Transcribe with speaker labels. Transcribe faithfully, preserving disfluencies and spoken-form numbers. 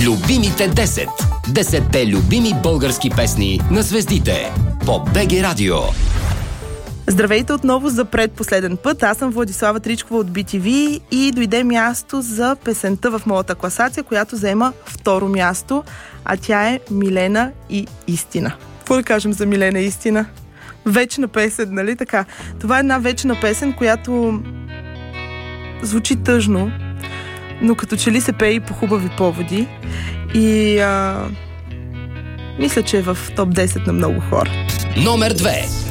Speaker 1: Любимите десет. Десетте любими български песни на звездите по БГ Радио.
Speaker 2: Здравейте отново за предпоследен път. Аз съм Владислава Тричкова от би ти ви и дойде място за песента в моята класация, която заема второ място, а тя е Милена и Истина. Какво да кажем за Милена и Истина? Вечна песен, нали така? Това е една вечна песен, която звучи тъжно, но като че ли се пее и по хубави поводи. И а... мисля, че е в топ десет на много хора.
Speaker 1: Номер две.